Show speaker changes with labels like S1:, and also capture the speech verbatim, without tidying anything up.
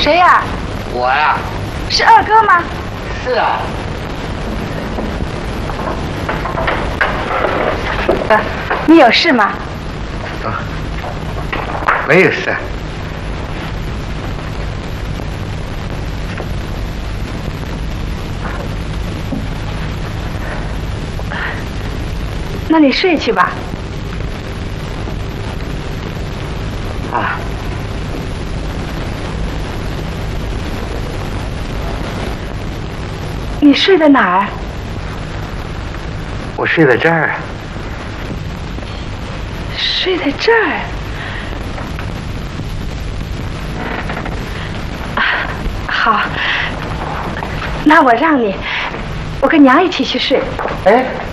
S1: 谁呀？
S2: 我呀。
S1: 是二哥吗？
S2: 是啊。
S1: 呃，你有事吗？
S2: 啊，没有事。
S1: 那你睡去吧。
S2: 啊。
S1: 你睡在哪儿？
S2: 我睡在这儿。
S1: 睡在这儿。好，那我让你，我跟娘一起去睡。
S2: 哎。